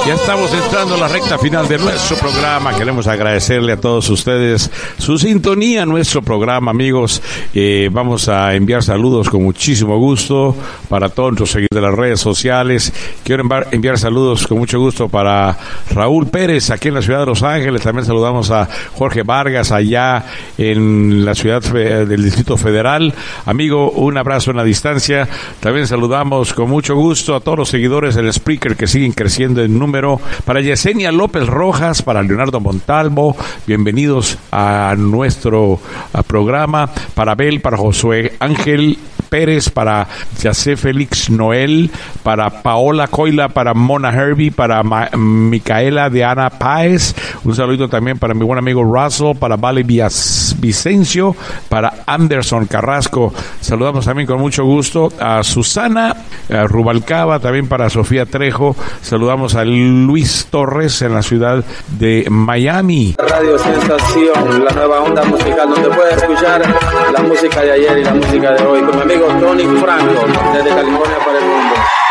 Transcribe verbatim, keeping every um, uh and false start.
Ya estamos entrando a la recta final de nuestro programa. Queremos agradecerle a todos ustedes su sintonía a nuestro programa, amigos. Eh, vamos a enviar saludos con muchísimo gusto para todos nuestros seguidores de las redes sociales. Quiero enviar saludos con mucho gusto para Raúl Pérez, aquí en la ciudad de Los Ángeles. También saludamos a Jorge Vargas, allá en la ciudad del Distrito Federal. Amigo, un abrazo en la distancia. También saludamos con mucho gusto a todos los seguidores del Spreaker que siguen creciendo en número. Para Yesenia López Rojas, para Leonardo Montalvo, bienvenidos a nuestro a programa. Para Abel, para Josué Ángel Pérez, para Jacé Félix Noel, para Paola Coila, para Mona Herbie, para Ma- Micaela de Ana Páez. Un saludito también para mi buen amigo Russell, para Vale Vias- Vicencio, para Anderson Carrasco. Saludamos también con mucho gusto a Susana a Rubalcaba, también para Sofía Trejo. Saludamos a Luis Torres en la ciudad de Miami. Radio Sensación, la nueva onda musical donde puedes escuchar la música de ayer y la música de hoy con mi amigo Tony Franco desde California para el mundo.